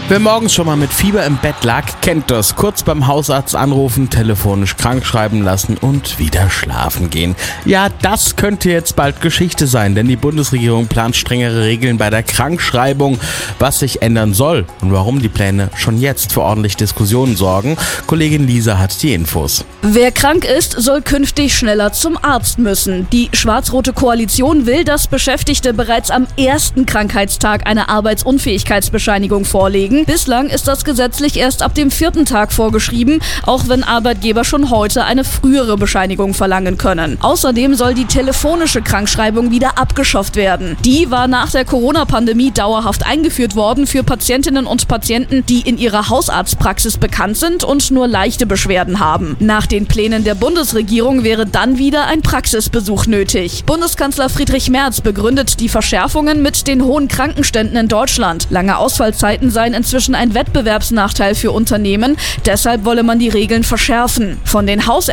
Wer morgens schon mal mit Fieber im Bett lag, kennt das. Kurz beim Hausarzt anrufen, telefonisch krankschreiben lassen und wieder schlafen gehen. Ja, das könnte jetzt bald Geschichte sein, denn die Bundesregierung plant strengere Regeln bei der Krankschreibung. Was sich ändern soll und warum die Pläne schon jetzt für ordentlich Diskussionen sorgen, Kollegin Lisa hat die Infos. Wer krank ist, soll künftig schneller zum Arzt müssen. Die schwarz-rote Koalition will, dass Beschäftigte bereits am ersten Krankheitstag eine Arbeitsunfähigkeitsbescheinigung vorlegen. Bislang ist das gesetzlich erst ab dem 4. Tag vorgeschrieben, auch wenn Arbeitgeber schon heute eine frühere Bescheinigung verlangen können. Außerdem soll die telefonische Krankschreibung wieder abgeschafft werden. Die war nach der Corona-Pandemie dauerhaft eingeführt worden für Patientinnen und Patienten, die in ihrer Hausarztpraxis bekannt sind und nur leichte Beschwerden haben. Nach den Plänen der Bundesregierung wäre dann wieder ein Praxisbesuch nötig. Bundeskanzler Friedrich Merz begründet die Verschärfungen mit den hohen Krankenständen in Deutschland. Lange Ausfallzeiten seien inzwischen ein Wettbewerbsnachteil für Unternehmen, deshalb wolle man die Regeln verschärfen. Von den Hausärzten